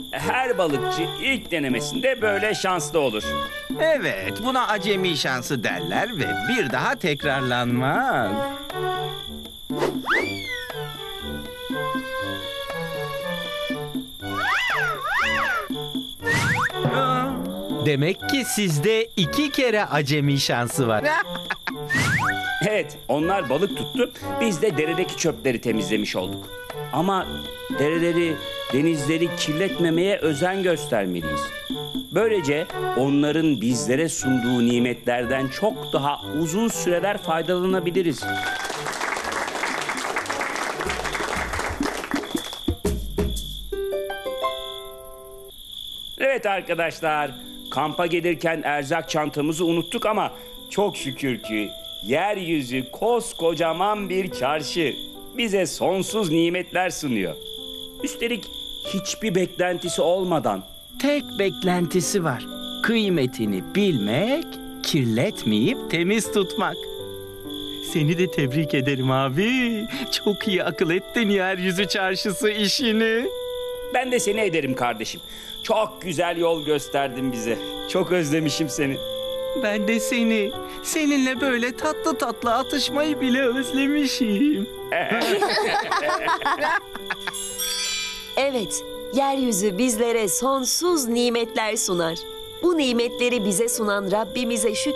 her balıkçı ilk denemesinde böyle şanslı olur. Evet, buna acemi şansı derler ve bir daha tekrarlanmaz. Demek ki sizde 2 kere acemi şansı var. Evet, onlar balık tuttu, biz de deredeki çöpleri temizlemiş olduk. Ama dereleri, denizleri kirletmemeye özen göstermeliyiz. Böylece onların bizlere sunduğu nimetlerden çok daha uzun süreler faydalanabiliriz. Evet arkadaşlar, kampa gelirken erzak çantamızı unuttuk ama çok şükür ki yeryüzü koskocaman bir çarşı. Bize sonsuz nimetler sunuyor. Üstelik hiçbir beklentisi olmadan. Tek beklentisi var. Kıymetini bilmek, kirletmeyip temiz tutmak. Seni de tebrik ederim abi. Çok iyi akıl ettin yeryüzü çarşısı işini. Ben de seni ederim kardeşim. Çok güzel yol gösterdin bize. Çok özlemişim seni. Ben de seni. Seninle böyle tatlı tatlı atışmayı bile özlemişim. Evet, yeryüzü bizlere sonsuz nimetler sunar. Bu nimetleri bize sunan Rabbimize şükür.